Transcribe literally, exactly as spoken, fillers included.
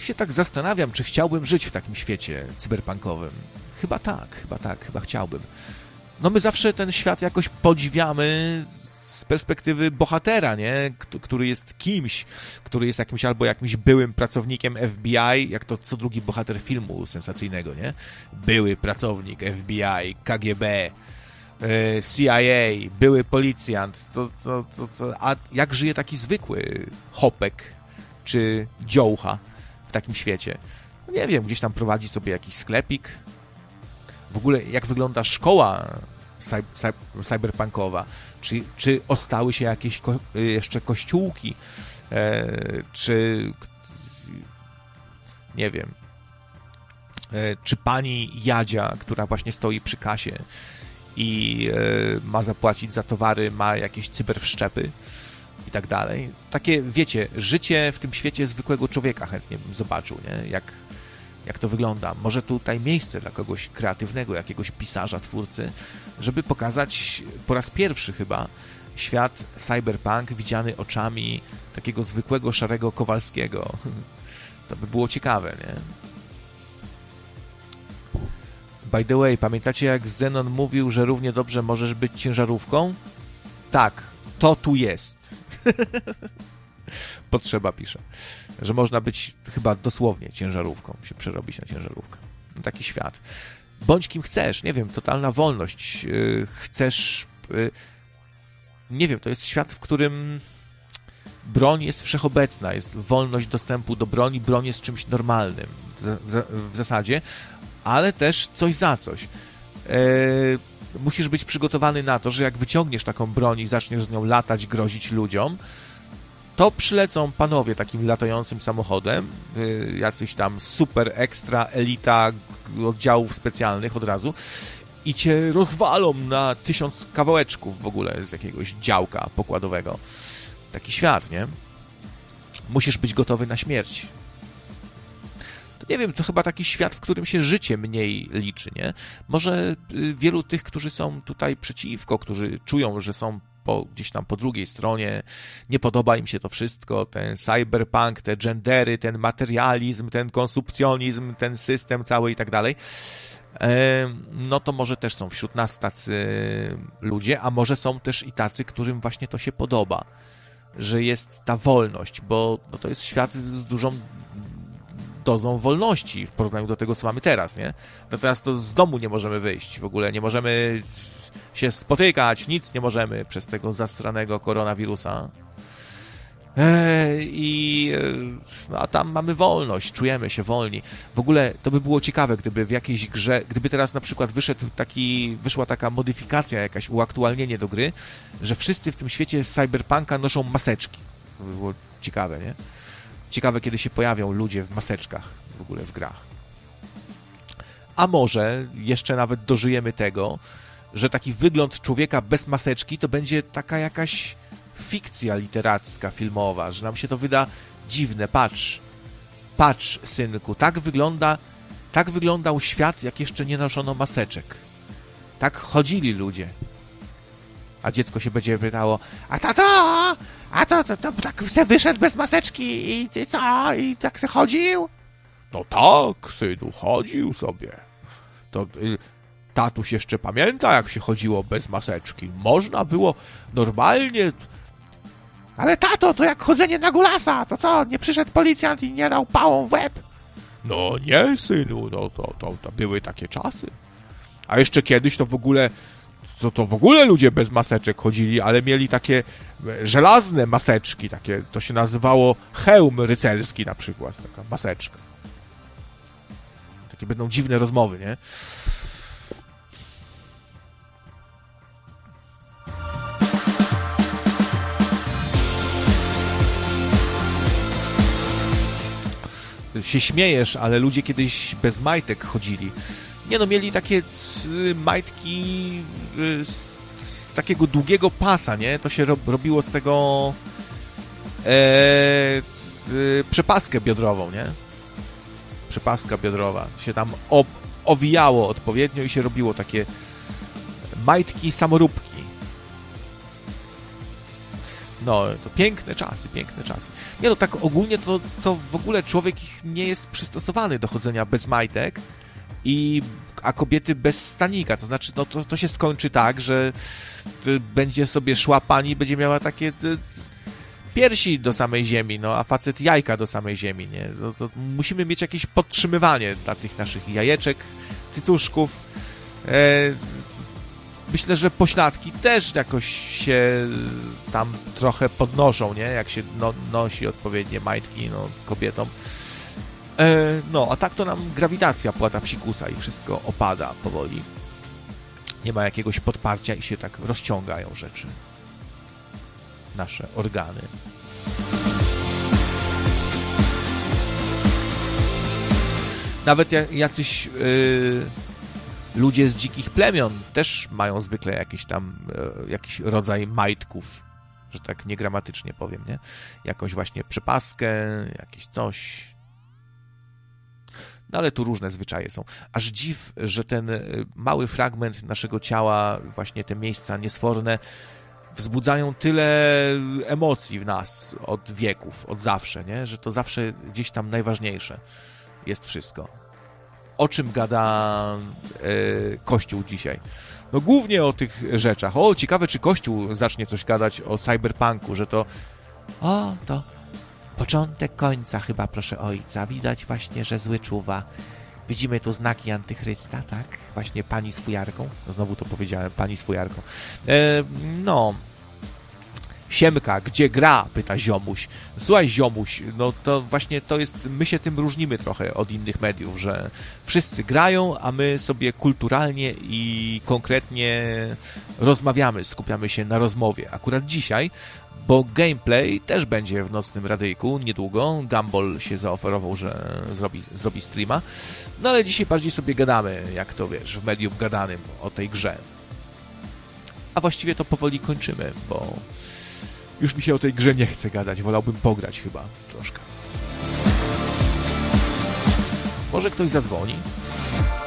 się tak zastanawiam, czy chciałbym żyć w takim świecie cyberpunkowym. Chyba tak, chyba tak, chyba chciałbym. No my zawsze ten świat jakoś podziwiamy z perspektywy bohatera, nie? Który jest kimś, który jest jakimś albo jakimś byłym pracownikiem F B I, jak to co drugi bohater filmu sensacyjnego, nie? Były pracownik F B I, K G B, C I A, były policjant. To, to, to, to, a jak żyje taki zwykły chopek czy dziołcha w takim świecie? No nie wiem, gdzieś tam prowadzi sobie jakiś sklepik. W ogóle jak wygląda szkoła cyberpunkowa? Czy, czy ostały się jakieś ko- jeszcze kościółki? E, czy nie wiem, e, czy pani Jadzia, która właśnie stoi przy kasie i e, ma zapłacić za towary, ma jakieś cyberwszczepy i tak dalej. Takie, wiecie, życie w tym świecie zwykłego człowieka chętnie bym zobaczył, nie? Jak, jak to wygląda. Może tutaj miejsce dla kogoś kreatywnego, jakiegoś pisarza, twórcy, żeby pokazać po raz pierwszy chyba świat cyberpunk widziany oczami takiego zwykłego, szarego Kowalskiego. To by było ciekawe, nie? By the way, pamiętacie jak Zenon mówił, że równie dobrze możesz być ciężarówką? Tak, to tu jest. Potrzeba pisze, że można być chyba dosłownie ciężarówką, się przerobić na ciężarówkę. No, taki świat. Bądź kim chcesz, nie wiem, totalna wolność. Yy, chcesz... Yy, nie wiem, to jest świat, w którym broń jest wszechobecna, jest wolność dostępu do broni, broń jest czymś normalnym w, w, w zasadzie, ale też coś za coś. Yy, musisz być przygotowany na to, że jak wyciągniesz taką broń i zaczniesz z nią latać, grozić ludziom, to przylecą panowie takim latającym samochodem, yy, jacyś tam super ekstra elita oddziałów specjalnych od razu i cię rozwalą na tysiąc kawałeczków w ogóle z jakiegoś działka pokładowego. Taki świat, nie? Musisz być gotowy na śmierć. To nie wiem, to chyba taki świat, w którym się życie mniej liczy, nie? Może wielu tych, którzy są tutaj przeciwko, którzy czują, że są po, gdzieś tam po drugiej stronie, nie podoba im się to wszystko, ten cyberpunk, te gendery, ten materializm, ten konsumpcjonizm, ten system cały i tak dalej, no to może też są wśród nas tacy ludzie, a może są też i tacy, którym właśnie to się podoba, że jest ta wolność, bo no to jest świat z dużą dozą wolności w porównaniu do tego, co mamy teraz, nie? No teraz to z domu nie możemy wyjść, w ogóle nie możemy się spotykać, nic nie możemy przez tego zastranego koronawirusa. I no, a tam mamy wolność, czujemy się wolni. W ogóle to by było ciekawe, gdyby w jakiejś grze, gdyby teraz na przykład wyszedł taki, wyszła taka modyfikacja, jakaś uaktualnienie do gry, że wszyscy w tym świecie cyberpunka noszą maseczki. To by było ciekawe, nie? Ciekawe, kiedy się pojawią ludzie w maseczkach w ogóle w grach. A może jeszcze nawet dożyjemy tego, że taki wygląd człowieka bez maseczki to będzie taka jakaś fikcja literacka, filmowa, że nam się to wyda dziwne. Patrz, patrz, synku, tak wygląda, tak wyglądał świat, jak jeszcze nie noszono maseczek. Tak chodzili ludzie. A dziecko się będzie pytało, a tato, a to, to, to tak se wyszedł bez maseczki i, i co, i tak se chodził? No tak, synu, chodził sobie. To y, tatuś jeszcze pamięta, jak się chodziło bez maseczki. Można było normalnie... Ale tato, to jak chodzenie na gulasa, to co, nie przyszedł policjant i nie dał pałą w łeb? No nie, synu, no to, to, to były takie czasy. A jeszcze kiedyś to w ogóle, to, to w ogóle ludzie bez maseczek chodzili, ale mieli takie żelazne maseczki, takie, to się nazywało hełm rycerski na przykład, taka maseczka. Takie będą dziwne rozmowy, nie? Się śmiejesz, ale ludzie kiedyś bez majtek chodzili. Nie no, mieli takie majtki z, z takiego długiego pasa, nie? To się ro, robiło z tego e, e, przepaskę biodrową, nie? Przepaska biodrowa. Się tam ob, owijało odpowiednio i się robiło takie majtki samoróbki. No, to piękne czasy, piękne czasy. Nie no, tak ogólnie to, to w ogóle człowiek nie jest przystosowany do chodzenia bez majtek, i, a kobiety bez stanika. To znaczy, no to, to się skończy tak, że będzie sobie szła pani i będzie miała takie t, piersi do samej ziemi, no a facet jajka do samej ziemi, nie? To, to musimy mieć jakieś podtrzymywanie dla tych naszych jajeczek, cycuszków. E, myślę, że pośladki też jakoś się tam trochę podnoszą, nie? Jak się no, nosi odpowiednie majtki no, kobietom. E, no, a tak to nam grawitacja płata psikusa i wszystko opada powoli. Nie ma jakiegoś podparcia i się tak rozciągają rzeczy. Nasze organy. Nawet jacyś yy, ludzie z dzikich plemion też mają zwykle jakiś tam yy, jakiś rodzaj majtków, że tak niegramatycznie powiem, nie? Jakąś właśnie przepaskę, jakieś coś. No ale tu różne zwyczaje są. Aż dziw, że ten mały fragment naszego ciała, właśnie te miejsca niesforne, wzbudzają tyle emocji w nas od wieków, od zawsze, nie? Że to zawsze gdzieś tam najważniejsze jest wszystko. O czym gada yy, Kościół dzisiaj? No głównie o tych rzeczach. O, ciekawe, czy Kościół zacznie coś gadać o cyberpunku, że to o, to początek końca chyba, proszę ojca. Widać właśnie, że zły czuwa. Widzimy tu znaki antychrysta, tak? Właśnie pani z fujarką. Znowu to powiedziałem, pani z fujarką. E, no. Siemka, gdzie gra? Pyta ziomuś. Słuchaj, ziomuś, no to właśnie to jest, my się tym różnimy trochę od innych mediów, że wszyscy grają, a my sobie kulturalnie i konkretnie rozmawiamy, skupiamy się na rozmowie. Akurat dzisiaj, bo gameplay też będzie w Nocnym Radyjku niedługo. Gumball się zaoferował, że zrobi, zrobi streama. No ale dzisiaj bardziej sobie gadamy, jak to wiesz, w medium gadanym o tej grze. A właściwie to powoli kończymy, bo już mi się o tej grze nie chce gadać. Wolałbym pograć chyba troszkę. Może ktoś zadzwoni?